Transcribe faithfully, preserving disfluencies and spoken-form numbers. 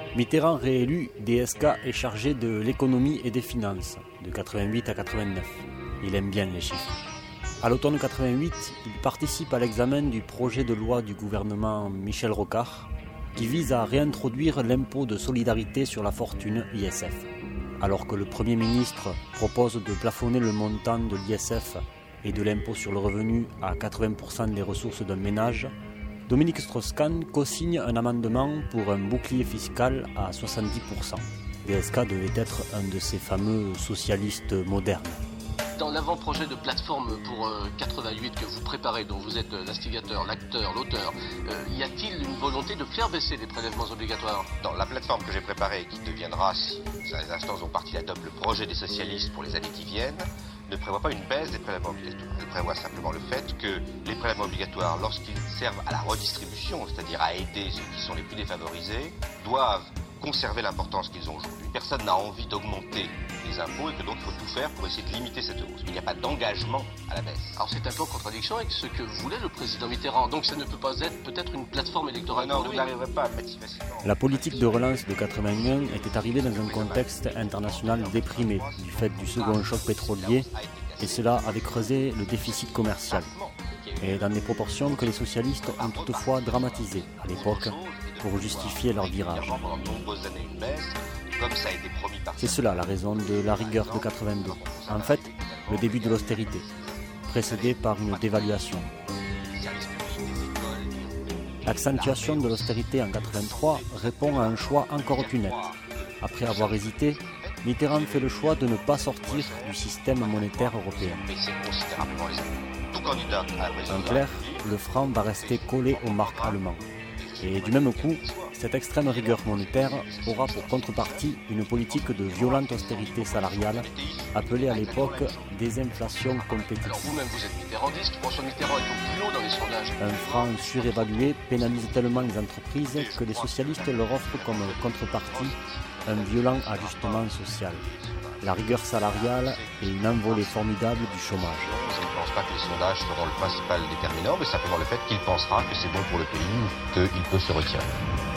Mitterrand réélu, D S K est chargé de l'économie et des finances, de quatre-vingt-huit à quatre-vingt-neuf. Il aime bien les chiffres. À l'automne quatre-vingt-huit, il participe à l'examen du projet de loi du gouvernement Michel Rocard, qui vise à réintroduire l'impôt de solidarité sur la fortune I S F. Alors que le Premier ministre propose de plafonner le montant de l'I S F et de l'impôt sur le revenu à quatre-vingts pour cent des ressources d'un ménage, Dominique Strauss-Kahn co-signe un amendement pour un bouclier fiscal à soixante-dix pour cent. D S K devait être un de ces fameux socialistes modernes. Dans l'avant-projet de plateforme pour euh, quatre-vingt-huit que vous préparez, dont vous êtes l'instigateur, l'acteur, l'auteur, euh, y a-t-il une volonté de faire baisser les prélèvements obligatoires? Dans la plateforme que j'ai préparée, qui deviendra, si les instances dont partie adoptent le projet des socialistes pour les années qui viennent, ne prévoit pas une baisse des prélèvements obligatoires. Elle prévoit simplement le fait que les prélèvements obligatoires, lorsqu'ils servent à la redistribution, c'est-à-dire à aider ceux qui sont les plus défavorisés, doivent conserver l'importance qu'ils ont aujourd'hui. Personne n'a envie d'augmenter les impôts et que donc il faut tout faire pour essayer de limiter cette hausse. Il n'y a pas d'engagement à la baisse. Alors c'est un peu en contradiction avec ce que voulait le président Mitterrand. Donc ça ne peut pas être peut-être une plateforme électorale. Non, vous n'arriverez pas à mettre si facilement. La politique de relance de quatre-vingt-un était arrivée dans un contexte international déprimé du fait du second choc pétrolier, et cela avait creusé le déficit commercial. Et dans des proportions que les socialistes ont toutefois dramatisées à l'époque pour justifier leur virage. C'est cela la raison de la rigueur de quatre-vingt-deux. En fait, le début de l'austérité, précédé par une dévaluation. L'accentuation de l'austérité en quatre-vingt-trois répond à un choix encore plus net. Après avoir hésité, Mitterrand fait le choix de ne pas sortir du système monétaire européen. En clair, le franc va rester collé aux marques allemandes. Et du même coup, cette extrême rigueur monétaire aura pour contrepartie une politique de violente austérité salariale, appelée à l'époque désinflation compétitive. Alors vous-même, vous êtes mitterrandiste, François Mitterrand est au plus haut dans les sondages. Un franc surévalué pénalise tellement les entreprises que les socialistes leur offrent comme contrepartie un violent ajustement social, la rigueur salariale et une envolée formidable du chômage. Je ne pense pas que les sondages seront le principal déterminant, mais simplement le fait qu'il pensera que c'est bon pour le pays, qu'il peut se retirer.